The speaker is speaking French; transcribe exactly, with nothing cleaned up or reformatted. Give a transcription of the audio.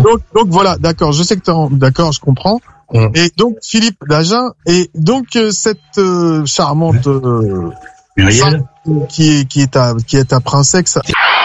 Donc, donc voilà, d'accord. Je sais que t'es en... d'accord, je comprends. Mmh. Et donc Philippe Dagen et donc euh, cette euh, charmante euh, Muriel qui est qui est ta qui est ta princesse.